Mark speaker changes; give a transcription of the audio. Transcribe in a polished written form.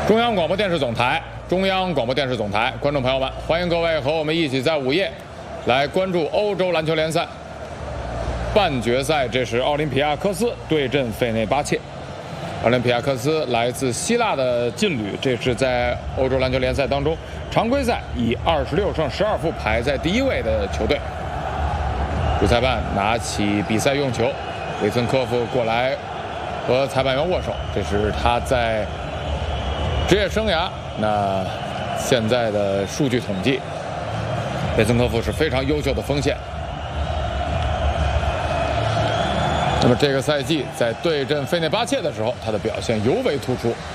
Speaker 1: 中央广播电视总台，观众朋友们，欢迎各位和我们一起在午夜来关注欧洲篮球联赛半决赛。这是奥林匹亚科斯对阵费内巴切。奥林匹亚科斯来自希腊的劲旅，这是在欧洲篮球联赛当中常规赛以26胜12负排在第1位的球队。主裁判拿起比赛用球，维岑科夫过来和裁判员握手，这是他在职业生涯现在的数据统计。维岑科夫是非常优秀的锋线。那么这个赛季在对阵费内巴切的时候，他的表现尤为突出。